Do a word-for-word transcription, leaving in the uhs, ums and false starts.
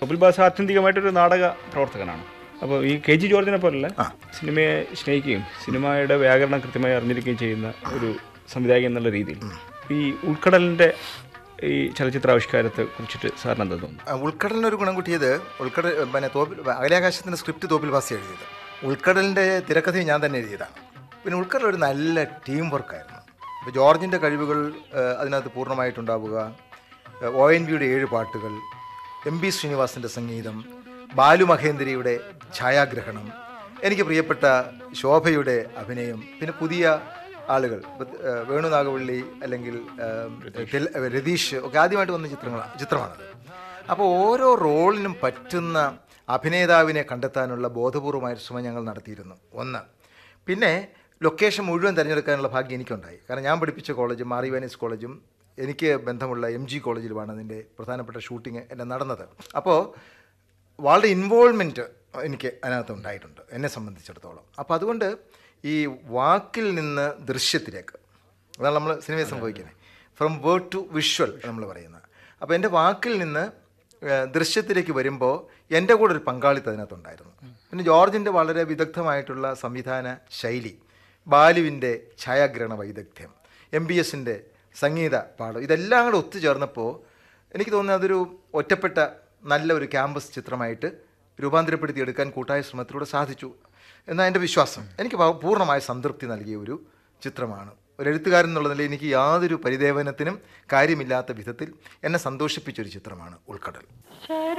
തോപ്പിൽ ഭാസ് ആത്യന്തികമായിട്ടൊരു നാടക പ്രവർത്തകനാണ്. അപ്പോൾ ഈ കെ ജി ജോർജിനെ പോലല്ല, സിനിമയെ സ്നേഹിക്കുകയും സിനിമയുടെ വ്യാകരണം കൃത്യമായി അറിഞ്ഞിരിക്കുകയും ചെയ്യുന്ന ഒരു സംവിധായകൻ എന്നുള്ള രീതിയിൽ ഈ ഉൾക്കടലിൻ്റെ ഈ ചലച്ചിത്രാവിഷ്കാരത്തെ കുറിച്ചിട്ട് സാറിന് എന്താ തോന്നുന്നു? ഉൾക്കടലിനൊരു ഗുണം കിട്ടിയത്, ഉൾക്കടൽ പിന്നെ തോപ്പിൽ അകലാകാശത്തിൻ്റെ സ്ക്രിപ്റ്റ് തോപ്പിൽ ഭാസി എഴുതിയത്, ഉൾക്കടലിൻ്റെ തിരക്കഥയും ഞാൻ തന്നെ എഴുതിയതാണ്. പിന്നെ ഉൾക്കടൽ ഒരു നല്ല ടീം വർക്കായിരുന്നു. ഇപ്പോൾ ജോർജിൻ്റെ കഴിവുകൾ അതിനകത്ത് പൂർണ്ണമായിട്ടുണ്ടാവുക, ഒ എൻ വിയുടെ ഏഴ് പാട്ടുകൾ, എം ബി ശ്രീനിവാസിൻ്റെ സംഗീതം, ബാലു മഹേന്ദ്രയുടെ ഛായാഗ്രഹണം, എനിക്ക് പ്രിയപ്പെട്ട ശോഭയുടെ അഭിനയം, പിന്നെ പുതിയ ആളുകൾ വേണു നാഗവള്ളി അല്ലെങ്കിൽ രതീഷ് ഒക്കെ ആദ്യമായിട്ട് വന്ന ചിത്രങ്ങൾ ചിത്രമാണത്. അപ്പോൾ ഓരോ റോളിനും പറ്റുന്ന അഭിനേതാവിനെ കണ്ടെത്താനുള്ള ബോധപൂർവമായ ശ്രമം ഞങ്ങൾ നടത്തിയിരുന്നു. ഒന്ന്, പിന്നെ ലൊക്കേഷൻ മുഴുവൻ തിരഞ്ഞെടുക്കാനുള്ള ഭാഗ്യം എനിക്കുണ്ടായി. കാരണം ഞാൻ പഠിപ്പിച്ച കോളേജും മാറി വാനീസ് കോളേജും എനിക്ക് ബന്ധമുള്ള എം ജി കോളേജിലുമാണ് അതിൻ്റെ പ്രധാനപ്പെട്ട ഷൂട്ടിങ് എല്ലാം നടന്നത്. അപ്പോൾ വളരെ ഇൻവോൾവ്മെൻറ്റ് എനിക്ക് അതിനകത്ത് ഉണ്ടായിട്ടുണ്ട് എന്നെ സംബന്ധിച്ചിടത്തോളം. അപ്പോൾ അതുകൊണ്ട് ഈ വാക്കിൽ നിന്ന് ദൃശ്യത്തിലേക്ക്, അതാണ് നമ്മൾ സിനിമയിൽ സംഭവിക്കുന്നത്, ഫ്രം വേർഡ് ടു വിഷ്വൽ നമ്മൾ പറയുന്നത്. അപ്പോൾ എൻ്റെ വാക്കിൽ നിന്ന് ദൃശ്യത്തിലേക്ക് വരുമ്പോൾ എൻ്റെ കൂടെ ഒരു പങ്കാളിത്തം അതിനകത്തുണ്ടായിരുന്നു. പിന്നെ ജോർജിൻ്റെ വളരെ വിദഗ്ധമായിട്ടുള്ള സംവിധാന ശൈലി, ബാലുവിൻ്റെ ഛായാഗ്രഹണ വൈദഗ്ധ്യം, എം ബി എസിൻ്റെ സംഗീത പാഠം, ഇതെല്ലാം കൂടെ ഒത്തുചേർന്നപ്പോൾ എനിക്ക് തോന്നുന്നത് അതൊരു ഒറ്റപ്പെട്ട നല്ല ഒരു ക്യാമ്പസ് ചിത്രമായിട്ട് രൂപാന്തരപ്പെടുത്തിയെടുക്കാൻ കൂട്ടായ ശ്രമത്തിലൂടെ സാധിച്ചു എന്നാണ് എൻ്റെ വിശ്വാസം. എനിക്ക് പൂർണ്ണമായ സംതൃപ്തി നൽകിയ ഒരു ചിത്രമാണ്. ഒരു എഴുത്തുകാരൻ എന്നുള്ള നിലയിൽ എനിക്ക് യാതൊരു പരിദേവനത്തിനും കാര്യമില്ലാത്ത വിധത്തിൽ എന്നെ സന്തോഷിപ്പിച്ചൊരു ചിത്രമാണ് ഉൾക്കടൽ.